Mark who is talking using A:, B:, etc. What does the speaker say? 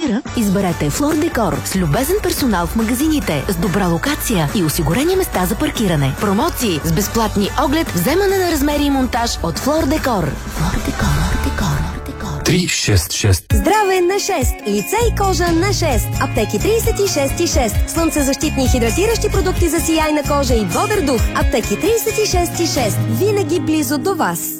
A: квартира, изберете Флор Декор с любезен персонал в магазините, с добра локация и осигурени места за паркиране. Промоции с безплатни оглед, вземане на размери и монтаж от Флор Декор. Флор Декор.
B: 366.
C: Здраве на 6. Лице и кожа на 6. Аптеки 36 и 6. Слънцезащитни и хидратиращи продукти за сияйна кожа и бодър дух. Аптеки 36 и 6. Винаги близо до вас.